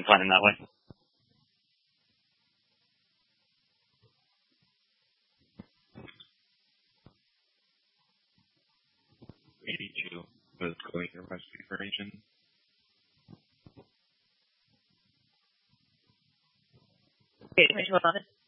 can find him that way. 82 was going to West Beaver region. Okay, 2211.